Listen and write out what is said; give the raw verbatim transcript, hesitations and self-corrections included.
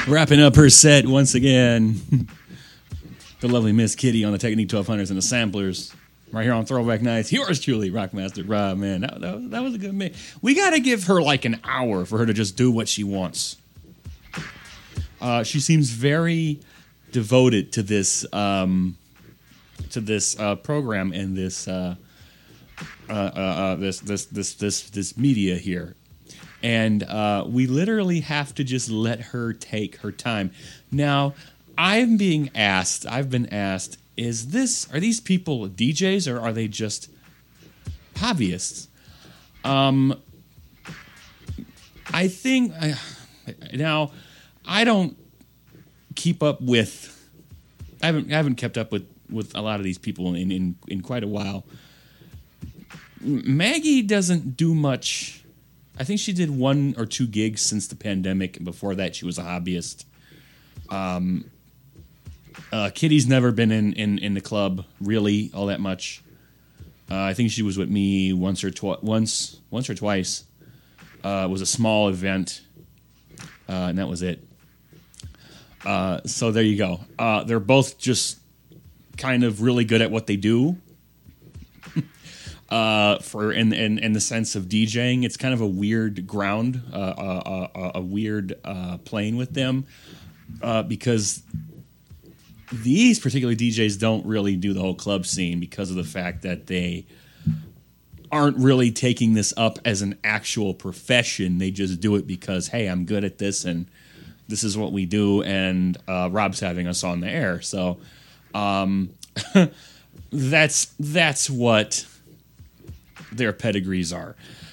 Wrapping up her set once again. The lovely Miss Kitty on the Technique twelve hundreds and the samplers. Right here on Throwback Nights. Yours truly, Rockmaster Rob, man. That, that, was, that was a good mix. We got to give her like an hour for her to just do what she wants. Uh, she seems very devoted to this um, to this uh, program and this, uh, uh, uh, uh, this this this this this media here. And uh, we literally have to just let her take her time. Now, I'm being asked, I've been asked, is this, are these people D Js or are they just hobbyists? Um, I think, I, now, I don't keep up with, I haven't, I haven't kept up with, with a lot of these people in, in, in quite a while. Maggie doesn't do much. I think she did one or two gigs since the pandemic, and before that she was a hobbyist. Um, uh, Kitty's never been in, in, in the club really all that much. Uh, I think she was with me once or twi- once once or twice. Uh, it was a small event, uh, and that was it. Uh, so there you go. Uh, they're both just kind of really good at what they do. Uh, for in, in in the sense of DJing, it's kind of a weird ground, uh, uh, uh, a weird uh, playing with them, uh, because these particular D Js don't really do the whole club scene because of the fact that they aren't really taking this up as an actual profession. They just do it because, hey, I'm good at this and this is what we do, and uh, Rob's having us on the air. So um, that's that's what their pedigrees are.